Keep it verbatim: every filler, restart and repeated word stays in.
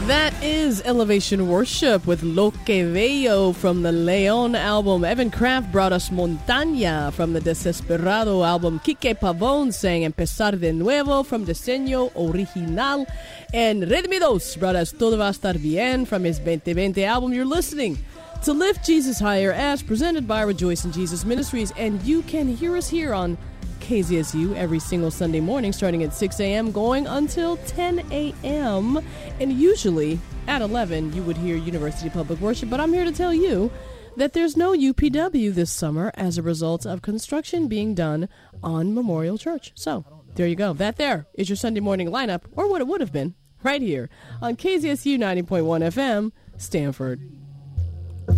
That is Elevation Worship with Lo Que Veo from the Leon album. Evan Kraft brought us Montaña from the Desesperado album. Quique Pavón sang Empezar de Nuevo from Diseño Original. And Redimidos brought us Todo Va a Estar Bien from his twenty twenty album. You're listening to Lift Jesus Higher as presented by Rejoice in Jesus Ministries. And you can hear us here on K Z S U every single Sunday morning starting at six a.m. going until ten a.m. And usually at eleven you would hear University Public Worship, but I'm here to tell you that there's no U P W this summer as a result of construction being done on Memorial Church. So there you go. That there is your Sunday morning lineup, or what it would have been, right here on K Z S U ninety point one F M, Stanford.